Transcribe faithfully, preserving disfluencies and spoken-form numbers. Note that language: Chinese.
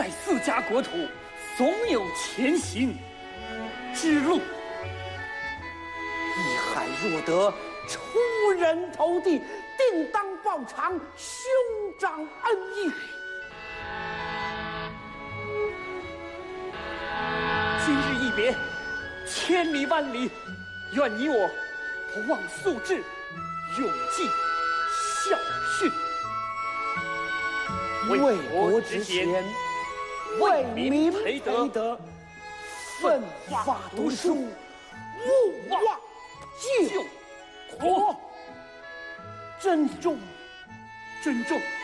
在自家国土总有前行之路。 一海若得出人头地，定当报偿兄长恩义。 今日一别，千里万里，愿你我不忘素质，永记孝训。 为国之贤，为民培德，奋发读书，勿忘救国。珍重， 珍重。